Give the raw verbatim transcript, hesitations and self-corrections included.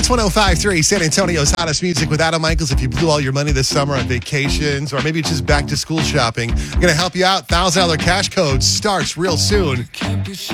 Hits one oh five point three, San Antonio's hottest music with Adam Michaels. If you blew all your money this summer on vacations or maybe just back to school shopping, I'm going to help you out. one thousand dollars cash code starts real soon.